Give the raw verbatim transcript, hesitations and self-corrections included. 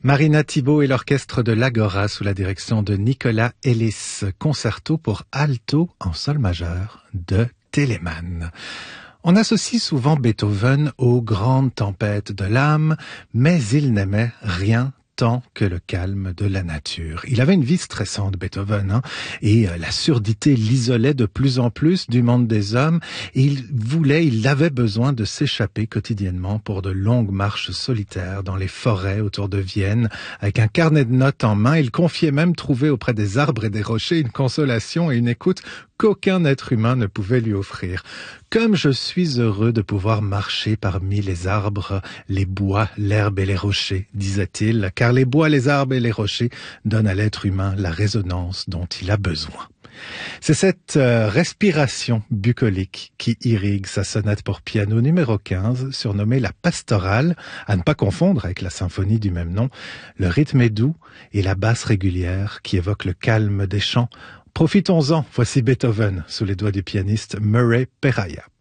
Marina Thibault et l'orchestre de l'Agora sous la direction de Nicolas Ellis, concerto pour alto en sol majeur de Telemann. On associe souvent Beethoven aux grandes tempêtes de l'âme, mais il n'aimait rien tant que le calme de la nature. Il avait une vie stressante, Beethoven, hein, et euh, la surdité l'isolait de plus en plus du monde des hommes, et il voulait, il avait besoin de s'échapper quotidiennement pour de longues marches solitaires dans les forêts autour de Vienne. Avec un carnet de notes en main, il confiait même trouver auprès des arbres et des rochers une consolation et une écoute qu'aucun être humain ne pouvait lui offrir. Comme je suis heureux de pouvoir marcher parmi les arbres, les bois, l'herbe et les rochers, disait-il, car les bois, les arbres et les rochers donnent à l'être humain la résonance dont il a besoin. C'est cette euh, respiration bucolique qui irrigue sa sonate pour piano numéro quinze, surnommée la pastorale, à ne pas confondre avec la symphonie du même nom. Le rythme est doux et la basse régulière qui évoque le calme des champs. Profitons-en, voici Beethoven sous les doigts du pianiste Murray Perahia.